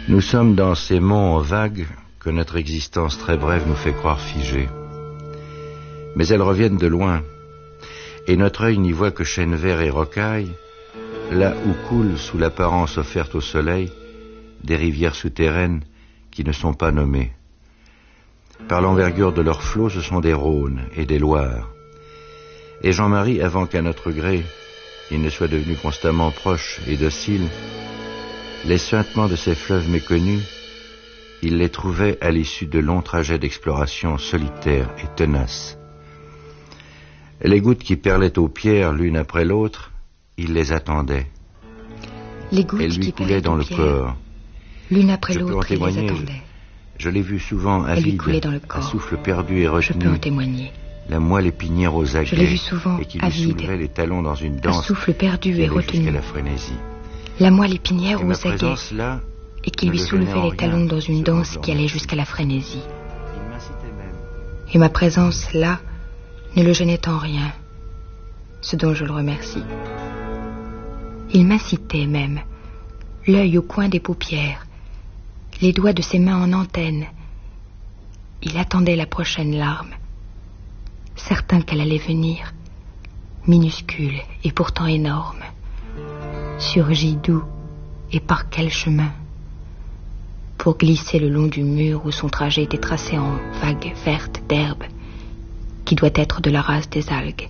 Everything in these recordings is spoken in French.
Nous sommes dans ces monts vagues que notre existence très brève nous fait croire figées. Mais elles reviennent de loin, et notre œil n'y voit que chênes verts et rocailles, là où coulent, sous l'apparence offerte au soleil, des rivières souterraines qui ne sont pas nommées. Par l'envergure de leurs flots, ce sont des Rhônes et des Loirs. Et Jean-Marie, avant qu'à notre gré, il ne soit devenu constamment proche et docile, les suintements de ces fleuves méconnus, il les trouvait à l'issue de longs trajets d'exploration solitaires et tenaces. Les gouttes qui perlaient aux pierres l'une après l'autre, il les attendait. Les gouttes elles lui qui coulaient dans le corps. L'une après Je peux en l'autre, il les témoigner, attendait. Je l'ai vu souvent Elle lui avide, coulait dans le à corps. souffle perdu et Je peux retenu, en témoigner. la moelle épinière aux aguets, Je l'ai vu souvent et qui lui avide, soulevait les talons dans une un danse souffle perdu qui et allait jusqu'à retenu, la frénésie. la moelle épinière Et ma aux aguets, présence là et qui ne lui le gênait soulevait en les talons rien, dans une selon danse qui allait Jean-Marie. jusqu'à la frénésie. Il m'incitait même. Et ma présence là ne le gênait en rien, ce dont je le remercie. Il m'incitait même, l'œil au coin des paupières, les doigts de ses mains en antenne. Il attendait la prochaine larme, certain qu'elle allait venir, minuscule et pourtant énorme. Surgit d'où et par quel chemin, pour glisser le long du mur où son trajet était tracé en vagues vertes d'herbe, qui doit être de la race des algues.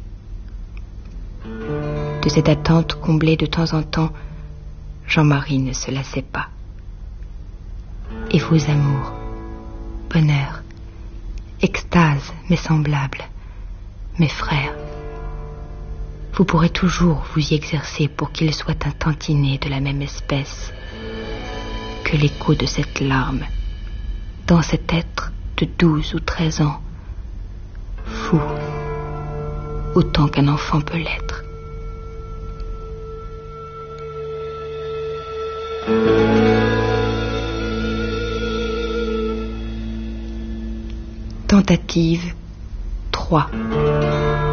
De cette attente comblée de temps en temps, Jean-Marie ne se lassait pas. Et vos amours, bonheur, extase, mes semblables, mes frères, vous pourrez toujours vous y exercer pour qu'ils soient un tantinet de la même espèce que l'écho de cette larme dans cet être de 12 ou 13 ans, fou, autant qu'un enfant peut l'être. Tentative 3.